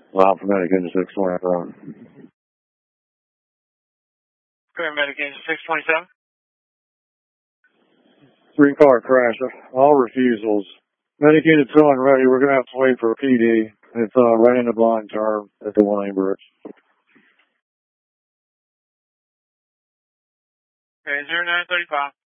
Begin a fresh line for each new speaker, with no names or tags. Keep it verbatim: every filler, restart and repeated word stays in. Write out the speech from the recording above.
Wow, for Medic Engine six twenty-seven.
Paramedic Engine six twenty-seven.
Three car crash. All refusals. Medic Unit two and ready. We're going to have to wait for a P D. It's uh, right in the blind turn at the one lane bridge.
Okay, zero nine thirty-five.